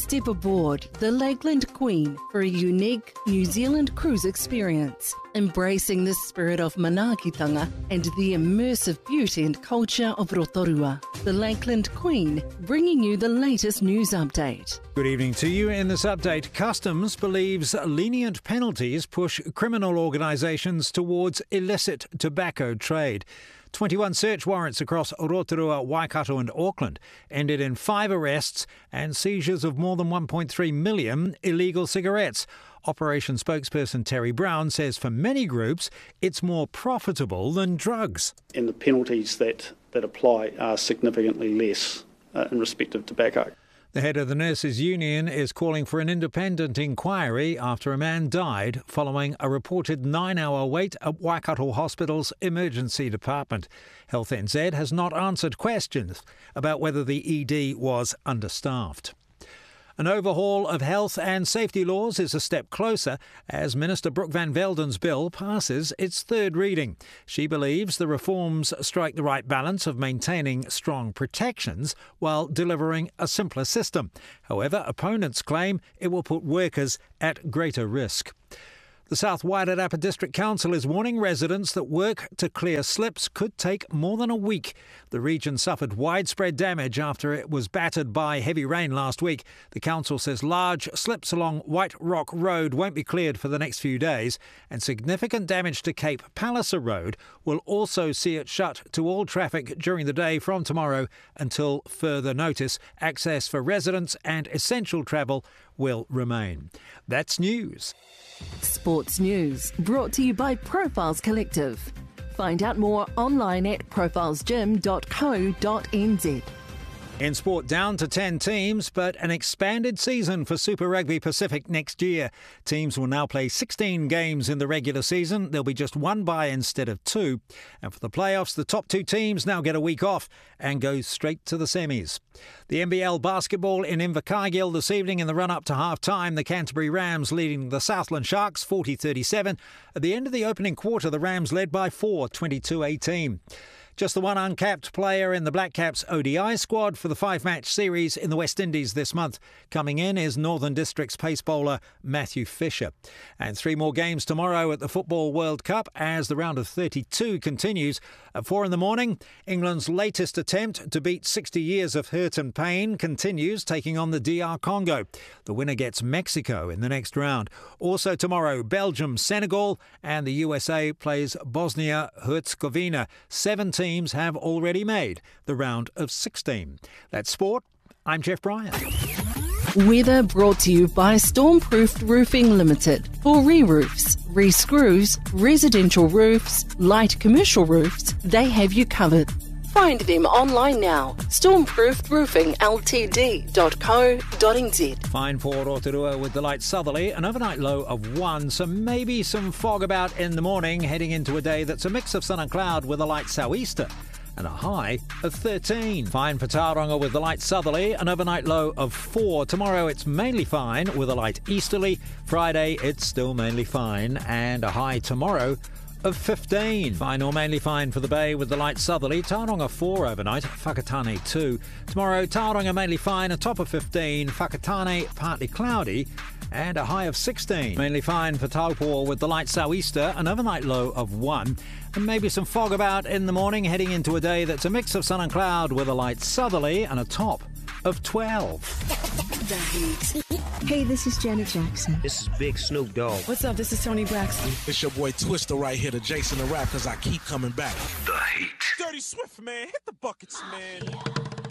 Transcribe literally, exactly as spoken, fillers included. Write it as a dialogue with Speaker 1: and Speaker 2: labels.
Speaker 1: Step aboard the Lakeland Queen for a unique New Zealand cruise experience, embracing the spirit of manaakitanga and the immersive beauty and culture of Rotorua. The Lakeland Queen, bringing you the latest news update.
Speaker 2: Good evening to you. In this update, Customs believes lenient penalties push criminal organisations towards illicit tobacco trade. twenty-one search warrants across Rotorua, Waikato and Auckland ended in five arrests and seizures of more than one point three million illegal cigarettes. Operation spokesperson Terry Brown says for many groups it's more profitable than drugs.
Speaker 3: And the penalties that, that apply are significantly less uh, in respect of tobacco.
Speaker 2: The head of the Nurses Union is calling for an independent inquiry after a man died following a reported nine-hour wait at Waikato Hospital's emergency department. Health N Z has not answered questions about whether the E D was understaffed. An overhaul of health and safety laws is a step closer as Minister Brooke Van Velden's bill passes its third reading. She believes the reforms strike the right balance of maintaining strong protections while delivering a simpler system. However, opponents claim it will put workers at greater risk. The South Wairarapa District Council is warning residents that work to clear slips could take more than a week. The region suffered widespread damage after it was battered by heavy rain last week. The council says large slips along White Rock Road won't be cleared for the next few days, and significant damage to Cape Palliser Road will also see it shut to all traffic during the day from tomorrow until further notice. Access for residents and essential travel will remain. That's news.
Speaker 1: Sports news brought to you by Profiles Collective. Find out more online at profiles gym dot co dot n z.
Speaker 2: In sport, down to ten teams, but an expanded season for Super Rugby Pacific next year. Teams will now play sixteen games in the regular season. There'll be just one bye instead of two. And for the playoffs, the top two teams now get a week off and go straight to the semis. The N B L basketball in Invercargill this evening in the run-up to half-time. The Canterbury Rams leading the Southland Sharks forty thirty-seven. At the end of the opening quarter, the Rams led by four, twenty-two eighteen. Just the one uncapped player in the Black Caps O D I squad for the five-match series in the West Indies this month. Coming in is Northern District's pace bowler Matthew Fisher. And three more games tomorrow at the Football World Cup as the round of thirty-two continues. At four in the morning, England's latest attempt to beat sixty years of hurt and pain continues, taking on the D R Congo. The winner gets Mexico in the next round. Also tomorrow, Belgium, Senegal, and the U S A plays Bosnia-Herzegovina. seventeen teams have already made the round of sixteen. That's sport. I'm Jeff Bryan.
Speaker 1: Weather brought to you by Stormproofed Roofing Limited. For re-roofs, re-screws, residential roofs, light commercial roofs, they have you covered. Find them online now. stormproofed roofing l t d dot co dot n z.
Speaker 2: Fine for Rotorua with the light southerly, an overnight low of one, so maybe some fog about in the morning, heading into a day that's a mix of sun and cloud with a light sou'easter and a high of thirteen. Fine for Tauranga with the light southerly, an overnight low of four. Tomorrow it's mainly fine with a light easterly. Friday it's still mainly fine and a high tomorrow of fifteen. Fine or mainly fine for the Bay with the light southerly. Tauranga four overnight, Whakatane two. Tomorrow, Tauranga mainly fine, a top of fifteen. Whakatane partly cloudy and a high of sixteen. Mainly fine for Taupo with the light sou'easter, an overnight low of one. And maybe some fog about in the morning, heading into a day that's a mix of sun and cloud with a light southerly and a top of twelve.
Speaker 4: The Heat. Hey, this is Janet Jackson.
Speaker 5: This is Big Snoop Dogg.
Speaker 4: What's up? This is Tony Braxton.
Speaker 6: It's your boy Twister right here, the Jason the Rap, because I keep coming back.
Speaker 7: The Heat.
Speaker 6: Dirty Swift, man. Hit the buckets, man.